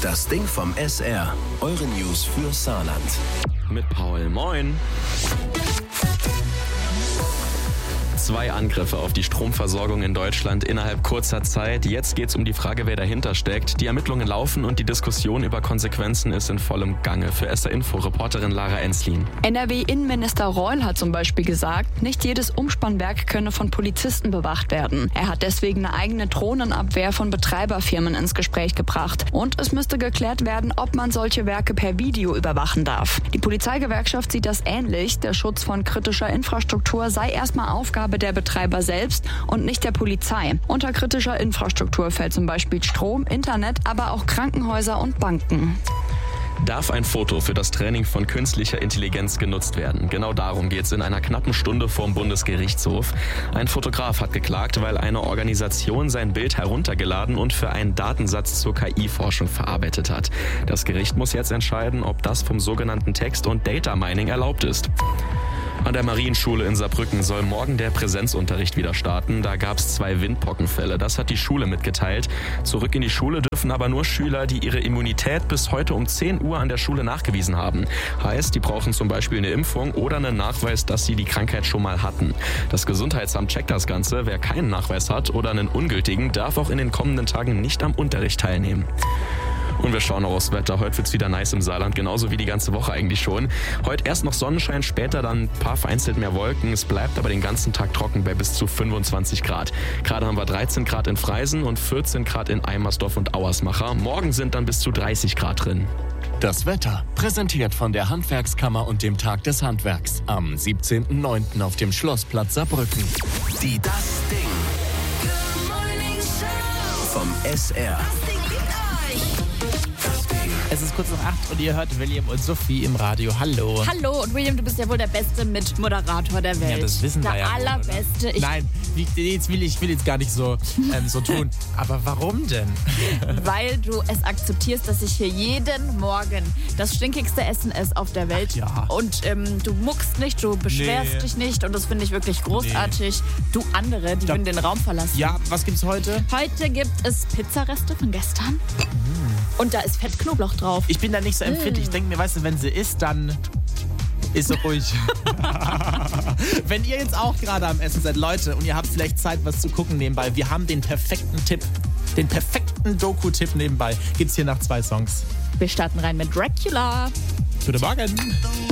Das Ding vom SR. Eure News für Saarland. Mit Paul. Moin. 2 Angriffe auf die Stromversorgung in Deutschland innerhalb kurzer Zeit. Jetzt geht's um die Frage, wer dahinter steckt. Die Ermittlungen laufen und die Diskussion über Konsequenzen ist in vollem Gange. Für SR Info Reporterin Lara Enslin. NRW-Innenminister Reul hat zum Beispiel gesagt, nicht jedes Umspannwerk könne von Polizisten bewacht werden. Er hat deswegen eine eigene Drohnenabwehr von Betreiberfirmen ins Gespräch gebracht. Und es müsste geklärt werden, ob man solche Werke per Video überwachen darf. Die Polizeigewerkschaft sieht das ähnlich. Der Schutz von kritischer Infrastruktur sei erstmal Aufgabe der Betreiber selbst und nicht der Polizei. Unter kritischer Infrastruktur fällt zum Beispiel Strom, Internet, aber auch Krankenhäuser und Banken. Darf ein Foto für das Training von künstlicher Intelligenz genutzt werden? Genau darum geht's in einer knappen Stunde vorm Bundesgerichtshof. Ein Fotograf hat geklagt, weil eine Organisation sein Bild heruntergeladen und für einen Datensatz zur KI-Forschung verarbeitet hat. Das Gericht muss jetzt entscheiden, ob das vom sogenannten Text- und Data Mining erlaubt ist. An der Marienschule in Saarbrücken soll morgen der Präsenzunterricht wieder starten. Da gab es 2 Windpockenfälle. Das hat die Schule mitgeteilt. Zurück in die Schule dürfen aber nur Schüler, die ihre Immunität bis heute um 10 Uhr an der Schule nachgewiesen haben. Heißt, die brauchen zum Beispiel eine Impfung oder einen Nachweis, dass sie die Krankheit schon mal hatten. Das Gesundheitsamt checkt das Ganze. Wer keinen Nachweis hat oder einen ungültigen, darf auch in den kommenden Tagen nicht am Unterricht teilnehmen. Und wir schauen noch aufs Wetter. Heute wird's wieder nice im Saarland, genauso wie die ganze Woche eigentlich schon. Heute erst noch Sonnenschein, später dann ein paar vereinzelt mehr Wolken. Es bleibt aber den ganzen Tag trocken bei bis zu 25 Grad. Gerade haben wir 13 Grad in Freisen und 14 Grad in Eimersdorf und Auersmacher. Morgen sind dann bis zu 30 Grad drin. Das Wetter, präsentiert von der Handwerkskammer und dem Tag des Handwerks. Am 17.09. auf dem Schlossplatz Saarbrücken. Die Das Ding vom SR. Es ist kurz nach 8 und ihr hört William und Sophie im Radio. Hallo. Hallo, und William, du bist ja wohl der beste Mitmoderator der Welt. Ja, das wissen wir ja. Der allerbeste. Nein, ich will jetzt gar nicht so tun. Aber warum denn? Weil du es akzeptierst, dass ich hier jeden Morgen das stinkigste Essen esse auf der Welt. Ach ja. Und du muckst nicht, du beschwerst dich nicht. Und das finde ich wirklich großartig. Du andere, die würden den Raum verlassen. Ja, was gibt's heute? Heute gibt es Pizzareste von gestern. Und da ist Fettknoblauch drauf. Ich bin da nicht so empfindlich. Ich denke mir, weißt du, wenn sie isst, dann ist so ruhig. Wenn ihr jetzt auch gerade am Essen seid, Leute, und ihr habt vielleicht Zeit, was zu gucken nebenbei, wir haben den perfekten Tipp, den perfekten Doku-Tipp nebenbei. Gibt's hier nach 2 Songs. Wir starten rein mit Dracula. Guten Morgen.